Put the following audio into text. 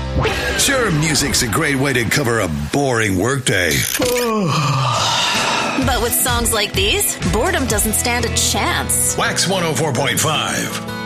Sure, music's a great way to cover a boring workday. But with songs like these, boredom doesn't stand a chance. Wax 104.5.